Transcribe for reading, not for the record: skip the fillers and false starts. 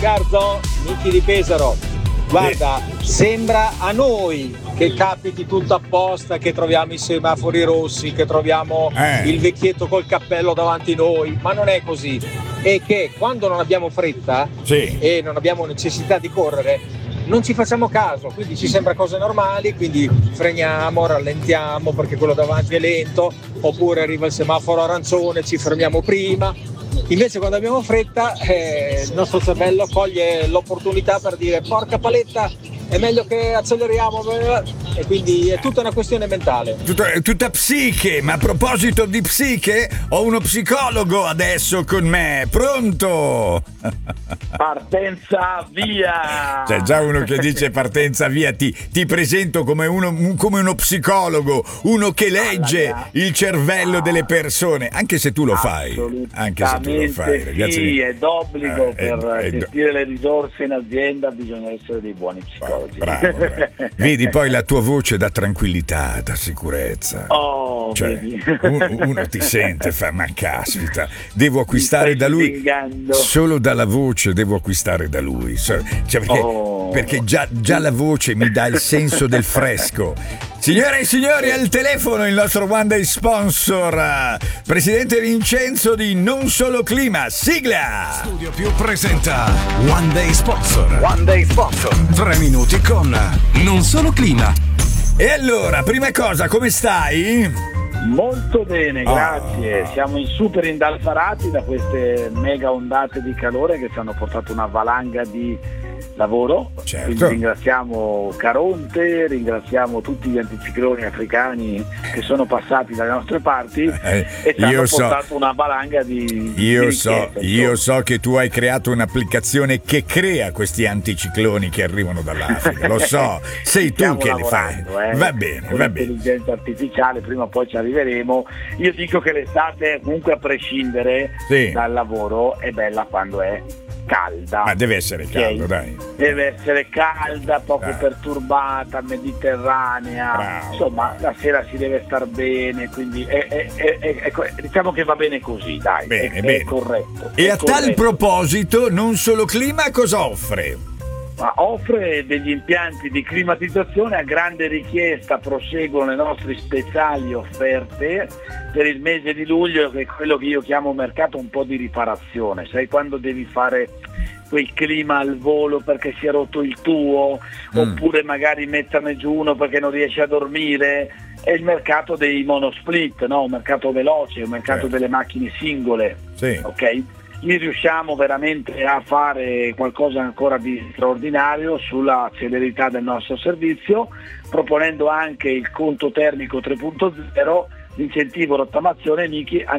Sgarzo, Micchi di Pesaro. Guarda, sembra a noi che capiti tutto apposta, che troviamo i semafori rossi, che troviamo il vecchietto col cappello davanti a noi, ma non è così. E che quando non abbiamo fretta e non abbiamo necessità di correre, non ci facciamo caso, quindi ci sembra cose normali, quindi freniamo, rallentiamo perché quello davanti è lento, oppure arriva il semaforo arancione, ci fermiamo prima. Invece quando abbiamo fretta il nostro cervello coglie l'opportunità per dire porca paletta, è meglio che acceleriamo, e quindi è tutta una questione mentale. Tutta psiche, ma a proposito di psiche, ho uno psicologo adesso con me, pronto? Partenza via! C'è già uno che dice partenza via, ti presento come uno psicologo, uno che legge il cervello delle persone, anche se tu lo fai, ragazzi. Sì, è d'obbligo per gestire le risorse in azienda, bisogna essere dei buoni psicologi. Bravo. Vedi, poi la tua voce dà tranquillità, dà sicurezza. Uno ti sente, ma caspita, devo acquistare da lui, solo dalla voce devo acquistare da lui, perché già la voce mi dà il senso del fresco. Signore e signori, al telefono il nostro One Day sponsor, presidente Vincenzo di Non Solo Clima. Sigla! Studio Più presenta One Day Sponsor. 3 minuti con Non Solo Clima. E allora, prima cosa, come stai? Molto bene, grazie. Siamo super indalfarati da queste mega ondate di calore che ci hanno portato una valanga di lavoro. Certo. Quindi ringraziamo Caronte, ringraziamo tutti gli anticicloni africani che sono passati dalle nostre parti e ci hanno portato una valanga di io so che tu hai creato un'applicazione che crea questi anticicloni che arrivano dall'Africa, lo so, sei tu che li fai. Va bene. L'intelligenza artificiale, prima o poi ci arriveremo. Io dico che l'estate, comunque a prescindere dal lavoro, è bella quando è calda. Ma deve essere caldo, dai. Deve essere calda, poco perturbata, mediterranea. Bravo. Insomma, la sera si deve star bene, quindi diciamo che va bene così, dai. Bene. È corretto. E a tal proposito, Non Solo Clima cosa offre? Ma offre degli impianti di climatizzazione a grande richiesta, proseguono le nostre speciali offerte per il mese di luglio, che è quello che io chiamo mercato un po' di riparazione. Sai quando devi fare quel clima al volo perché si è rotto il tuo, oppure magari metterne giù uno perché non riesci a dormire? È il mercato dei monosplit, no? Un mercato veloce, un mercato delle macchine singole, ok? Lì riusciamo veramente a fare qualcosa ancora di straordinario sulla celerità del nostro servizio, proponendo anche il conto termico 3.0, l'incentivo rottamazione Niki